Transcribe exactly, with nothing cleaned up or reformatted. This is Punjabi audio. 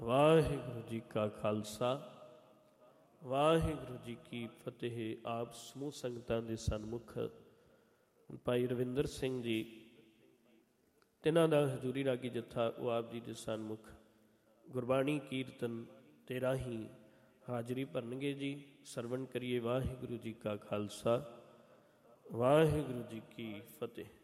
ਵਾਹਿਗੁਰੂ ਜੀ ਕਾ ਖਾਲਸਾ ਵਾਹਿਗੁਰੂ ਜੀ ਕੀ ਫਤਿਹ। ਆਪ ਸਮੂਹ ਸੰਗਤਾਂ ਦੇ ਸਨਮੁਖ ਭਾਈ ਰਵਿੰਦਰ ਸਿੰਘ ਜੀ, ਤਿੰਨਾਂ ਦਾ ਹਜ਼ੂਰੀ ਰਾਗੀ ਜੱਥਾ, ਉਹ ਆਪ ਜੀ ਦੇ ਸਨਮੁਖ ਗੁਰਬਾਣੀ ਕੀਰਤਨ ਤੇ ਰਾਹੀਂ ਹਾਜ਼ਰੀ ਭਰਨਗੇ ਜੀ। ਸਰਵਣ ਕਰੀਏ। ਵਾਹਿਗੁਰੂ ਜੀ ਕਾ ਖਾਲਸਾ ਵਾਹਿਗੁਰੂ ਜੀ ਕੀ ਫਤਿਹ।